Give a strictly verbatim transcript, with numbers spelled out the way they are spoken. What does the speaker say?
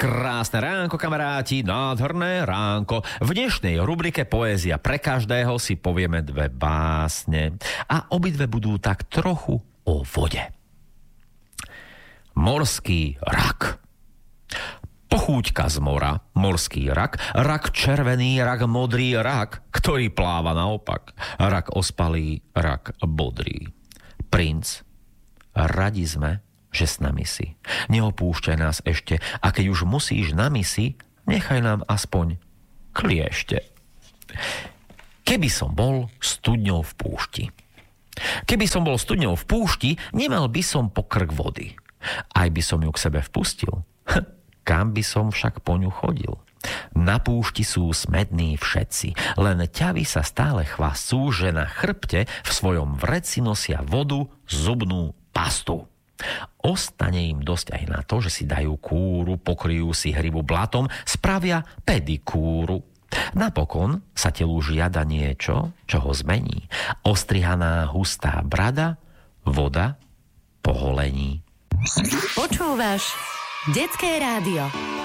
Krásne ránko, kamaráti, nádherné ránko. V dnešnej rubrike Poézia pre každého si povieme dve básne a obidve budú tak trochu o vode. Morský rak. Pochúťka z mora, morský rak, rak červený, rak modrý, rak, ktorý pláva naopak, rak ospalý, rak bodrý. Princ, radi sme, že s nami si. Neopúšťaj nás ešte a keď už musíš na misi, nechaj nám aspoň kliešte. Keby som bol studňou v púšti. Keby som bol studňou v púšti, nemal by som pokrk vody. Aj by som ju k sebe vpustil. Kam by som však po ňu chodil? Na púšti sú smední všetci, len ťavy sa stále chvascú, že na chrbte v svojom vreci nosia vodu, zubnú pastu. Ostane im dosť aj na to, že si dajú kúru, pokryjú si hrivu blatom, spravia pedikúru. Napokon sa telu žiada niečo, čo ho zmení. Ostrihaná hustá brada, voda, poholení. Počúvaš Detské rádio.